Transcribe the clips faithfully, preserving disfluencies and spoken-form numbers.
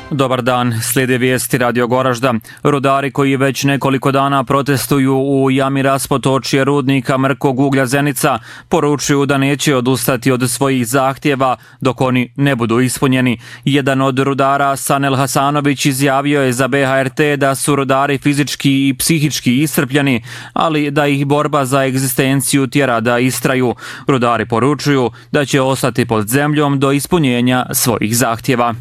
Dobar dan, slijede vijesti Radio Goražda. Rudari koji već nekoliko dana protestuju u jami raspotočje rudnika mrkog uglja Zenica poručuju da neće odustati od svojih zahtjeva dok oni ne budu ispunjeni. Jedan od rudara, Sanel Hasanović, izjavio je za B H R T da su rudari fizički i psihički iscrpljeni, ali da ih borba za egzistenciju tjera da istraju. Rudari poručuju da će ostati pod zemljom do ispunjenja svojih zahtjeva.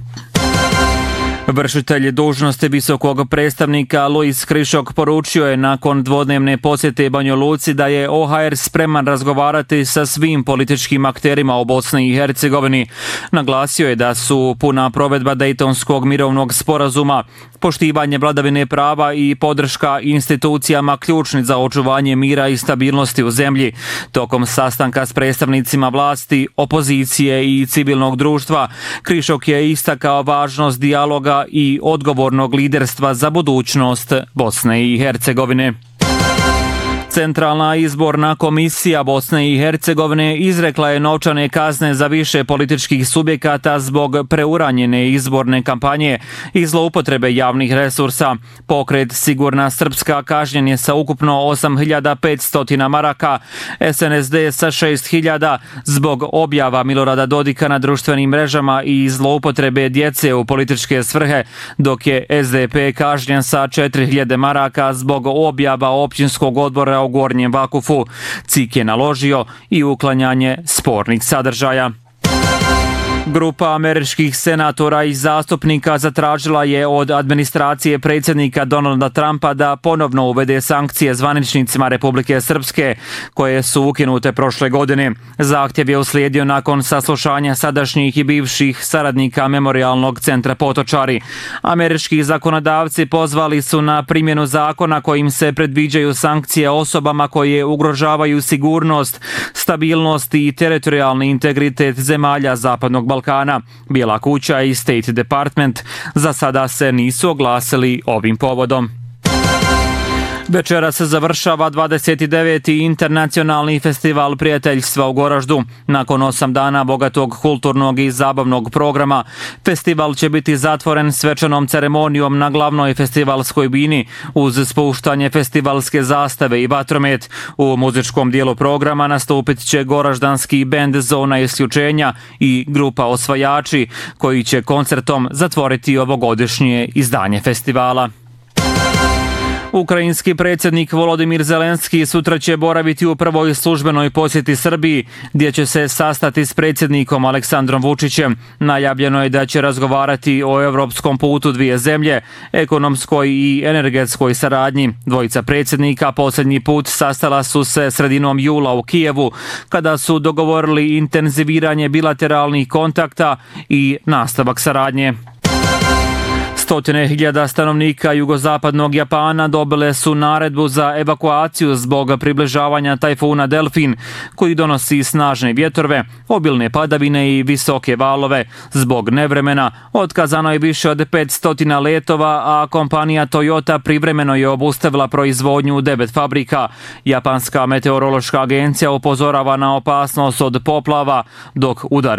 Vršitelj dužnosti visokog predstavnika Luis Krišok poručio je nakon dvodnevne posjete Banja Luci da je O H R spreman razgovarati sa svim političkim akterima u Bosni i Hercegovini. Naglasio je da su puna provedba Dejtonskog mirovnog sporazuma, poštivanje vladavine prava i podrška institucijama ključni za očuvanje mira i stabilnosti u zemlji. Tokom sastanka s predstavnicima vlasti, opozicije i civilnog društva, Krišok je istakao važnost dijaloga i odgovornog liderstva za budućnost Bosne i Hercegovine. Centralna izborna komisija Bosne i Hercegovine izrekla je novčane kazne za više političkih subjekata zbog preuranjene izborne kampanje i zloupotrebe javnih resursa. Pokret Sigurna Srpska kažnjen je sa ukupno osam hiljada petsto maraka, S N S D sa šest hiljada zbog objava Milorada Dodika na društvenim mrežama i zloupotrebe djece u političke svrhe, dok je S D P kažnjen sa četiri hiljade maraka zbog objava općinskog odbora u Gornjem Vakufu. C I K je naložio i uklanjanje spornih sadržaja. Grupa američkih senatora i zastupnika zatražila je od administracije predsjednika Donalda Trumpa da ponovno uvede sankcije zvaničnicima Republike Srpske koje su ukinute prošle godine. Zahtjev je uslijedio nakon saslušanja sadašnjih i bivših saradnika Memorijalnog centra Potočari. Američki zakonodavci pozvali su na primjenu zakona kojim se predviđaju sankcije osobama koje ugrožavaju sigurnost, stabilnost i teritorijalni integritet zemalja Zapadnog Balkana. Balkana. Bijela kuća i State Department za sada se nisu oglasili ovim povodom. Večera se završava dvadeset deveti internacionalni festival prijateljstva u Goraždu. Nakon osam dana bogatog kulturnog i zabavnog programa, festival će biti zatvoren svečanom ceremonijom na glavnoj festivalskoj bini uz spuštanje festivalske zastave i vatromet. U muzičkom dijelu programa nastupit će goraždanski bend Zona isključenja i grupa Osvajači, koji će koncertom zatvoriti ovogodišnje izdanje festivala. Ukrajinski predsjednik Volodimir Zelenski sutra će boraviti u prvoj službenoj posjeti Srbiji, gdje će se sastati s predsjednikom Aleksandrom Vučićem. Najavljeno je da će razgovarati o europskom putu dvije zemlje, ekonomskoj i energetskoj saradnji. Dvojica predsjednika posljednji put sastala su se sredinom jula u Kijevu, kada su dogovorili intenziviranje bilateralnih kontakta i nastavak saradnje. Stotine hiljada stanovnika jugozapadnog Japana dobile su naredbu za evakuaciju zbog približavanja tajfuna Delfin, koji donosi snažne vjetrove, obilne padavine i visoke valove. Zbog nevremena otkazano je više od petsto letova, a kompanija Toyota privremeno je obustavila proizvodnju u devet fabrika. Japanska meteorološka agencija upozorava na opasnost od poplava, dok udari